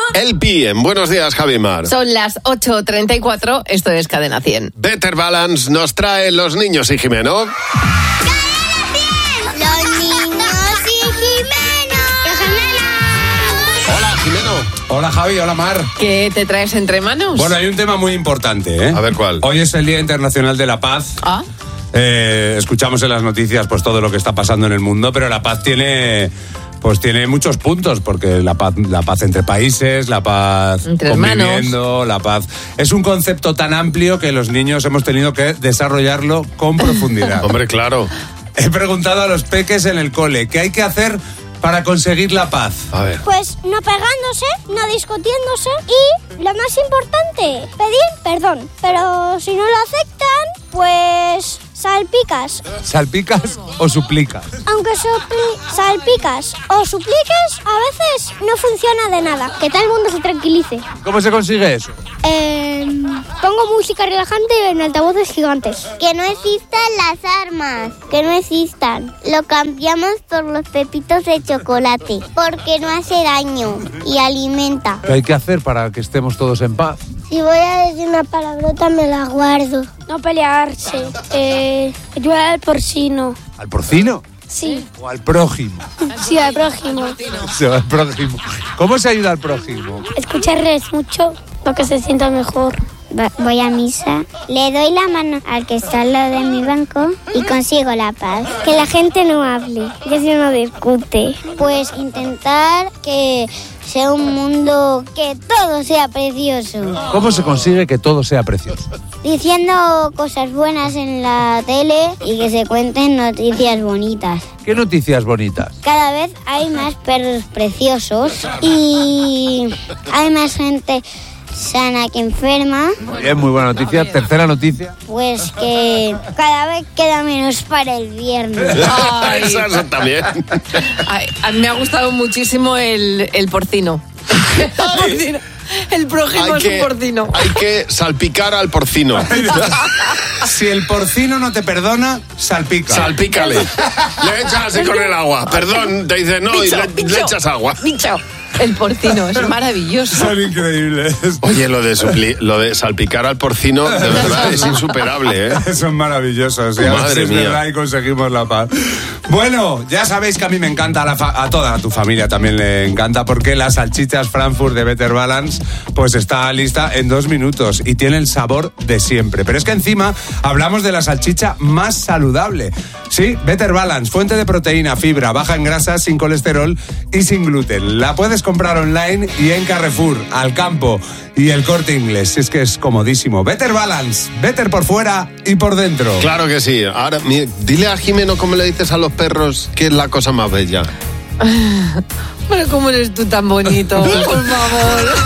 El PM. Buenos días, Javi Mar. Son las 8:34, esto es Cadena 100. Better Balance nos trae Los Niños y Jimeno. Hola Javi, hola Mar. ¿Qué te traes entre manos? Bueno, hay un tema muy importante, ¿eh? A ver, ¿cuál? Hoy es el Día Internacional de la Paz. ¿Ah? Escuchamos en las noticias pues todo lo que está pasando en el mundo, pero la paz tiene muchos puntos, porque la paz entre países, la paz entre conviviendo, hermanos. la paz. Es un concepto tan amplio que los niños hemos tenido que desarrollarlo con profundidad. Hombre, claro. He preguntado a los peques en el cole, ¿qué hay que hacer para conseguir la paz? A ver. Pues no pegándose, no discutiéndose y, lo más importante, pedir perdón. Pero si no lo aceptan, pues salpicas. ¿Salpicas o suplicas? Aunque salpicas o supliques, a veces no funciona de nada. Que todo el mundo se tranquilice. ¿Cómo se consigue eso? Pongo música relajante en altavoces gigantes. Que no existan las armas, que no existan. Lo cambiamos por los pepitos de chocolate, porque no hace daño y alimenta. ¿Qué hay que hacer para que estemos todos en paz? Si voy a decir una palabrota me la guardo. No pelearse. Ayudar al porcino. ¿Al porcino? Sí. ¿O al prójimo? Sí, al prójimo. Sí, al prójimo. ¿Cómo se ayuda al prójimo? Escucharles mucho para que se sienta mejor. Voy a misa, le doy la mano al que está al lado de mi banco y consigo la paz. Que la gente no hable, que si no discute. Pues intentar que sea un mundo que todo sea precioso. ¿Cómo se consigue que todo sea precioso? Diciendo cosas buenas en la tele y que se cuenten noticias bonitas. ¿Qué noticias bonitas? Cada vez hay más perros preciosos y hay más gente sana que enferma. Muy bien, muy buena noticia. Tercera noticia. Pues que cada vez queda menos para el viernes. Eso también. Ay, a mí me ha gustado muchísimo el porcino. El prójimo es un porcino. Hay que salpicar al porcino. Si el porcino no te perdona, salpica. Salpícale. Le echas así con el agua. Perdón, te dice no y le echas agua. Bicho. El porcino, es maravilloso. Son increíbles. Oye, lo de salpicar al porcino, de verdad, es insuperable, ¿eh? Son maravillosos. Y a ver si es verdad y conseguimos la paz. Bueno, ya sabéis que a mí me encanta, a toda tu familia también le encanta, porque las salchichas Frankfurt de Better Balance pues está lista en 2 minutos y tiene el sabor de siempre. Pero es que encima hablamos de la salchicha más saludable. Sí, Better Balance, fuente de proteína, fibra, baja en grasa, sin colesterol y sin gluten. La puedes comprar online y en Carrefour, Alcampo y El Corte Inglés. Es que es comodísimo. Better Balance, better por fuera y por dentro. Claro que sí. Ahora, dile a Jimeno cómo le dices a los perros que es la cosa más bella. Pero cómo eres tú tan bonito, por favor.